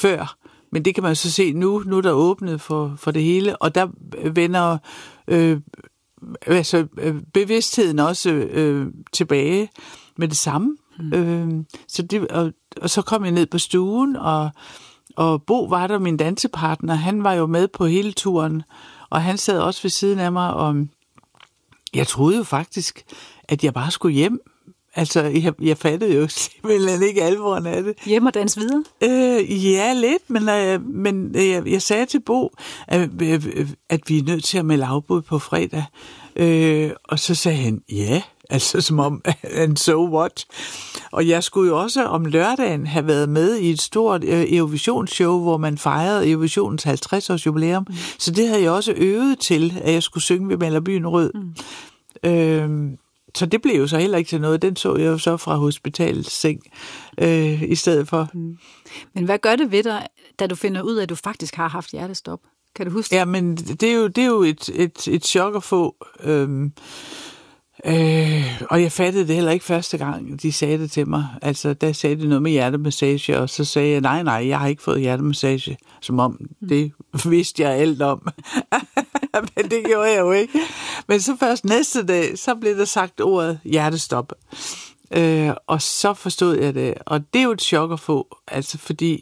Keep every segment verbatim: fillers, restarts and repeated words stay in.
før. Men det kan man så se nu. Nu er der åbnet for, for det hele, og der vender øh, altså, øh, bevidstheden også øh, tilbage med det samme. Mm. Øh, så det, og, og så kom jeg ned på stuen, og, og Bo var der, min dansepartner. Han var jo med på hele turen, og han sad også ved siden af mig, og jeg troede jo faktisk, at jeg bare skulle hjem. Altså, jeg, jeg fattede jo simpelthen ikke alvoren af det. Hjem og dans videre? Øh, ja, lidt, men, øh, men jeg, jeg sagde til Bo, at, øh, at vi er nødt til at melde afbud på fredag. Øh, og så sagde han, ja, altså som om, and so what? Og jeg skulle jo også om lørdagen have været med i et stort øh, Eurovisionsshow, hvor man fejrede Eurovisionens halvtreds års jubilæum. Mm. Så det havde jeg også øvet til, at jeg skulle synge ved Maler Byen Rød. Mm. Øh, Så det blev jo så heller ikke til noget. Den så jeg jo så fra hospitalets seng øh, i stedet for. Mm. Men hvad gør det ved dig, da du finder ud af, at du faktisk har haft hjertestop? Kan du huske det? Ja, men det er jo, det er jo et, et, et chok at få. Øhm, øh, og jeg fattede det heller ikke første gang, de sagde det til mig. Altså, der sagde de noget med hjertemassage, og så sagde jeg, nej, nej, jeg har ikke fået hjertemassage. Som om, mm. det vidste jeg alt om. Men det gjorde jeg jo ikke. Men så først næste dag, så blev der sagt ordet hjertestop. Øh, og så forstod jeg det. Og det er jo et chok at få. Altså fordi...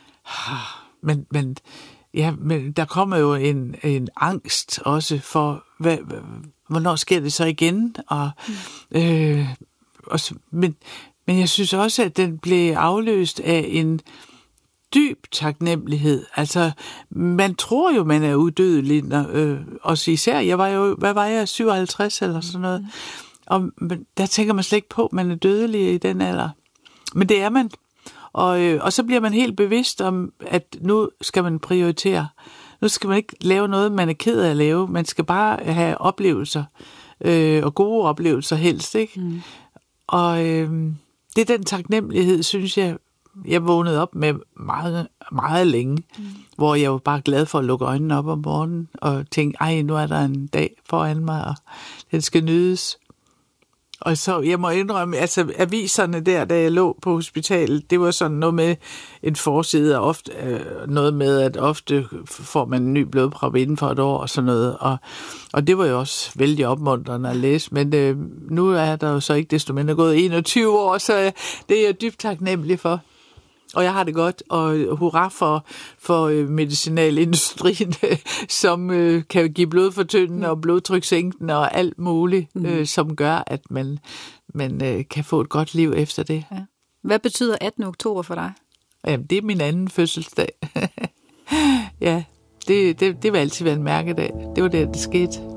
Men, men, ja, men der kommer jo en, en angst også for, hvad, hvornår sker det så igen? Og, øh, og, men, men jeg synes også, at den blev afløst af en dyb taknemmelighed. Altså, man tror jo, man er udødelig, når, øh, også især, jeg var jo, hvad var jeg, syvoghalvtreds eller sådan noget, mm. og men, der tænker man slet ikke på, at man er dødelig i den alder. Men det er man. Og, øh, og så bliver man helt bevidst om, at nu skal man prioritere. Nu skal man ikke lave noget, man er ked af at lave. Man skal bare have oplevelser, øh, og gode oplevelser helst, ikke? Mm. Og øh, det er den taknemmelighed, synes jeg, jeg vågnede op med meget, meget længe, mm. hvor jeg var bare glad for at lukke øjnene op om morgenen og tænke, ej, nu er der en dag foran mig, og den skal nydes. Og så, jeg må indrømme, altså aviserne der, da jeg lå på hospitalet, det var sådan noget med en forside, og ofte, øh, noget med, at ofte får man en ny blodprop inden for et år og sådan noget. Og, og det var jo også vældig opmuntrende at læse, men øh, nu er der jo så ikke desto mindre gået enogtyve år, så øh, det er jeg dybt taknemmelig for. Og jeg har det godt, og hurra for, for øh, medicinalindustrien, som øh, kan give blodfortyndende og blodtrykssænkende og alt muligt, øh, mm. som gør, at man, man øh, kan få et godt liv efter det. Ja. Hvad betyder attende oktober for dig? Jamen, det er min anden fødselsdag. Ja, det, det, det vil altid være en mærkedag. Det var det, det skete.